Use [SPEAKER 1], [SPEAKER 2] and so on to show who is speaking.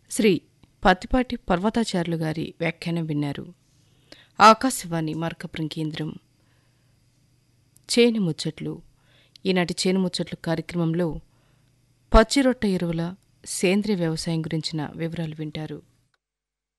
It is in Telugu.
[SPEAKER 1] శ్రీ పత్తిపాటి పర్వతాచార్యులు గారి వ్యాఖ్యానం విన్నారు. ఆకాశవాణి మార్కపురం కేంద్రం. చేను ముచ్చట్లు. ఈనాటి చేను ముచ్చట్లు కార్యక్రమంలో పచ్చిరొట్ట ఎరువుల సేంద్రియ వ్యవసాయం గురించిన వివరాలు వింటారు.